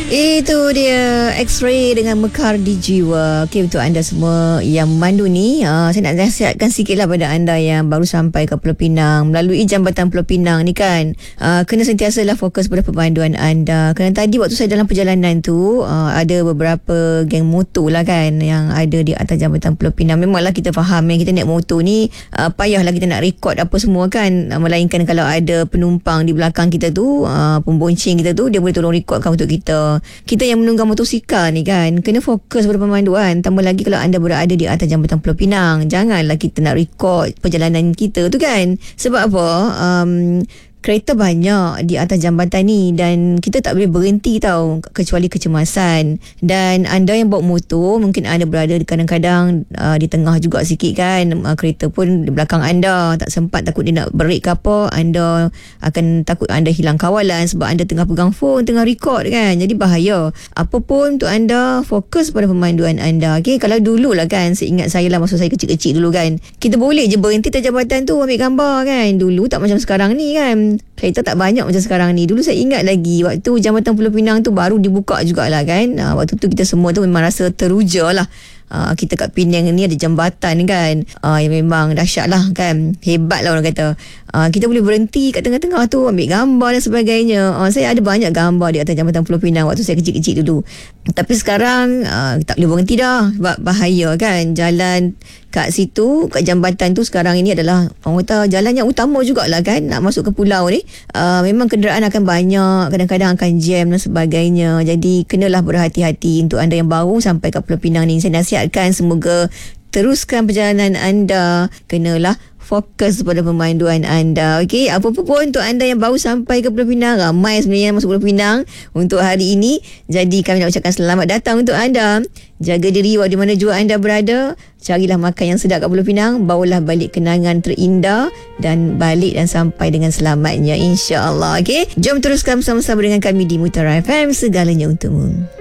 Itu dia X-Ray dengan Mekar di Jiwa. Okey, untuk anda semua yang memandu ni, saya nak nasihatkan sikitlah pada anda yang baru sampai ke Pulau Pinang melalui Jambatan Pulau Pinang ni kan. Kena sentiasalah fokus pada pemanduan anda. Kerana tadi waktu saya dalam perjalanan tu, ada beberapa geng motor lah kan yang ada di atas Jambatan Pulau Pinang. Memanglah kita faham yang kita naik motor ni, payahlah kita nak rekod apa semua kan. Melainkan kalau ada penumpang di belakang kita tu, pembonceng kita tu, dia boleh tolong rekodkan untuk kita. Kita yang menunggang motosikal ni kan, kena fokus pada pemanduan. Tambah lagi kalau anda berada di atas Jambatan Pulau Pinang, janganlah kita nak rekod perjalanan kita tu kan. Sebab apa? Kereta banyak di atas jambatan ni dan kita tak boleh berhenti tau, kecuali kecemasan. Dan anda yang bawa motor, mungkin anda berada kadang-kadang di tengah juga sikit kan, kereta pun di belakang anda, tak sempat, takut dia nak break ke apa, anda akan takut anda hilang kawalan sebab anda tengah pegang phone, tengah record kan. Jadi bahaya. Apa pun untuk anda, fokus pada pemanduan anda. Okay? Kalau dulu lah kan, seingat saya lah masa saya kecil-kecil dulu kan, kita boleh je berhenti atas jambatan tu ambil gambar kan. Dulu tak macam sekarang ni kan, kereta tak banyak macam sekarang ni. Dulu saya ingat lagi waktu Jambatan Pulau Pinang tu baru dibuka jugalah kan. Waktu tu kita semua tu memang rasa teruja lah. Kita kat Penang ni ada jambatan kan, yang memang dahsyat lah kan, hebat lah orang kata. Kita boleh berhenti kat tengah-tengah tu ambil gambar dan sebagainya. Saya ada banyak gambar di atas Jambatan Pulau Pinang waktu saya kecil-kecil dulu. Tapi sekarang tak boleh berhenti dah sebab bahaya kan. Jalan kat situ, kat jambatan tu sekarang ini adalah orang kata jalan yang utama jugalah kan, nak masuk ke pulau ni. Memang kenderaan akan banyak, kadang-kadang akan jam dan sebagainya. Jadi kenalah berhati-hati. Untuk anda yang baru sampai kat Pulau Pinang ni, saya nasihatkan semoga teruskan perjalanan anda. Kenalah fokus pada pemanduan anda. Okey, apa-apa pun untuk anda yang baru sampai ke Pulau Pinang, ramai sebenarnya yang masuk Pulau Pinang untuk hari ini. Jadi kami nak ucapkan selamat datang untuk anda. Jaga diri di mana jua anda berada. Carilah makan yang sedap kat Pulau Pinang. Bawalah balik kenangan terindah dan balik dan sampai dengan selamatnya, insya-Allah. Okey, jom teruskan bersama-sama dengan kami di Mutiara FM, segalanya untukmu.